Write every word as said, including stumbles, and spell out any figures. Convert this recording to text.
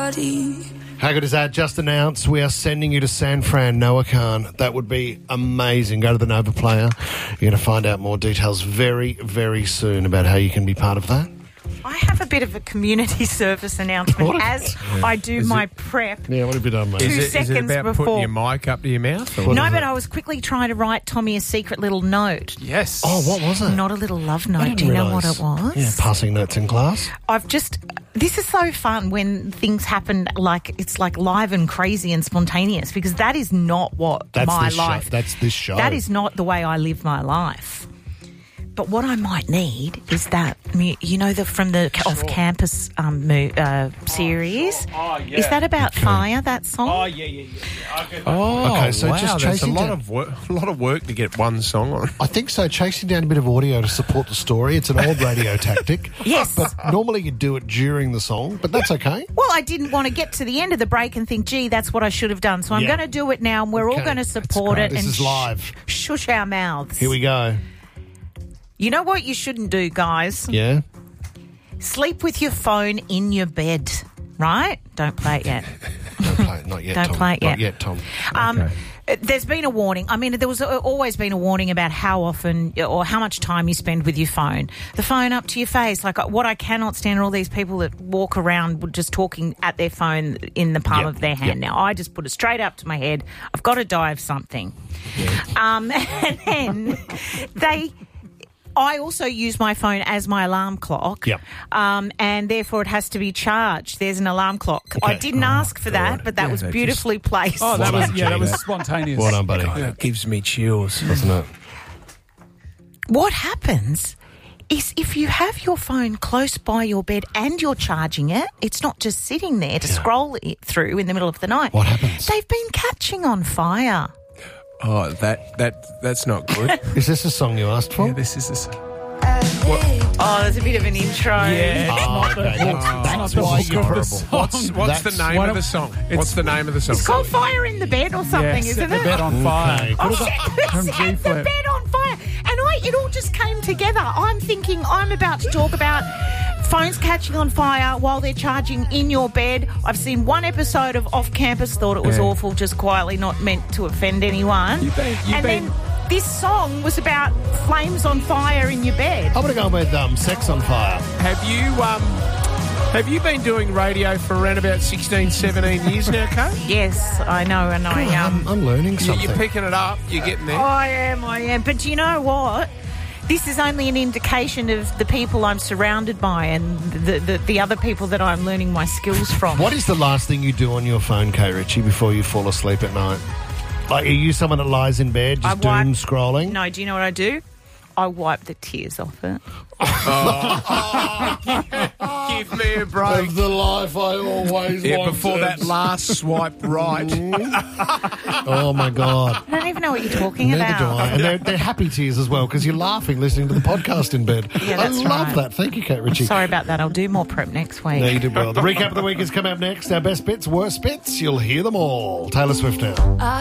body. How good is that? Just announced we are sending you to San Fran, Noah Khan. That would be amazing. Go to the Nova Player. You're going to find out more details very, very soon about how you can be part of that. I have a bit of a community service announcement What? as Yeah. I do Is my it- prep. Yeah, what have you done, mate? Two Is it, is it seconds about before. putting your mic up to your mouth? Or? No, but I was quickly trying to write Tommy a secret little note. Yes. Oh, what was it? Not a little love I note. didn't Do you know what realise. it was? Yeah, passing notes in class. I've just... This is so fun when things happen like it's like live and crazy and spontaneous, because that is not what That's my this show. life... That's this show. That is not the way I live my life. But what I might need is that, mu- you know, the from the ca- off-campus um, mo- uh, series. Oh, yeah. Is that about fire, that song? Oh, yeah, yeah, yeah. yeah. Okay. Oh, Okay, so wow, just there's a chasing lot down- of work, a lot of work to get one song on. I think so. Chasing down a bit of audio to support the story. It's an old radio tactic. Yes. But normally you do it during the song, but that's okay. Well, I didn't want to get to the end of the break and think, gee, that's what I should have done. So I'm Yeah. going to do it now, and we're all Okay. going to support great. it This and is live. Sh- shush our mouths. Here we go. You know what you shouldn't do, guys? Yeah? Sleep with your phone in your bed, right? Don't play it yet. Don't play it. Not yet, Don't Tom. play it Not yet. yet, Tom. Um, Okay. uh, There's been a warning. I mean, there was a, always been a warning about how often or how much time you spend with your phone. The phone up to your face. Like, what I cannot stand are all these people that walk around just talking at their phone in the palm Yep, of their hand. yep. Now, I just put it straight up to my head. I've got to die of something. Um, and then they... I also use my phone as my alarm clock, Yep. um, and therefore it has to be charged. There's an alarm clock. I Okay. didn't ask for that, but that Yeah, was that beautifully placed. Oh, that Well was done, yeah, that was Jane. spontaneous. Well done, buddy. That gives me chills. Doesn't it? What happens is if you have your phone close by your bed and you're charging it, it's not just sitting there to scroll it through in the middle of the night. What happens? They've been catching on fire. Oh, that that that's not good. Is this a song you asked for? Yeah, this is this. Oh, there's a bit of an intro. Yeah. Oh, okay. That's, That's that's not the why hook you're of the verbal. song. What's what's the That's- name why of don't- the song? What's the name of the song? It's called Fire in the Bed or something, Yeah, isn't set it? the bed on fire. Okay. Oh, Could've got- shit, from set G the flat. bed on fire. And I, it all just came together. I'm thinking I'm about to talk about phones catching on fire while they're charging in your bed. I've seen one episode of Off Campus, thought it was Yeah. awful, just quietly, not meant to offend anyone. You've been- you've and been- then this song was about flames on fire in your bed. I'm going to go with um, Sex on Fire. Have you um have you been doing radio for around about sixteen, seventeen years now, Kate? Yes, I know, and I um. I'm, I'm learning You- something. You're picking it up. You're getting there. I am, I am. But do you know what? This is only an indication of the people I'm surrounded by and the, the, the other people that I'm learning my skills from. What is the last thing you do on your phone, Kate Ritchie, before you fall asleep at night? Like, are you someone that lies in bed just I wipe- doom scrolling? No, do you know what I do? I wipe the tears off it. Give me a break. the life I always Yeah, before that last swipe right. Oh, my God. I don't even know what you're talking Neither about. do I. And they're, they're happy tears as well because you're laughing listening to the podcast in bed. Yeah, I that's love right. that. Thank you, Kate Ritchie. Sorry about that. I'll do more prep next week. No, you did well. The recap of the week has come up next. Our best bits, worst bits. You'll hear them all. Taylor Swift now.